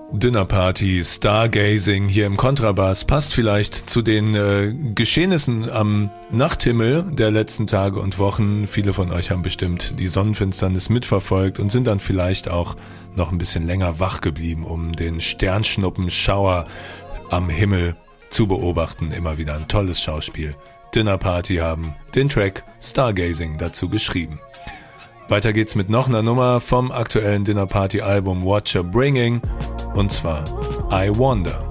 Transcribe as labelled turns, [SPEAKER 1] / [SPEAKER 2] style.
[SPEAKER 1] Dinnerparty, Stargazing hier im Kontrabass passt vielleicht zu den Geschehnissen am Nachthimmel der letzten Tage und Wochen. Viele von euch haben bestimmt die Sonnenfinsternis mitverfolgt und sind dann vielleicht auch noch ein bisschen länger wach geblieben, um den Sternschnuppenschauer am Himmel zu beobachten. Immer wieder ein tolles Schauspiel. Dinnerparty haben den Track Stargazing dazu geschrieben. Weiter geht's mit noch einer Nummer vom aktuellen Dinnerparty-Album Watcher Bringing, und zwar I Wonder.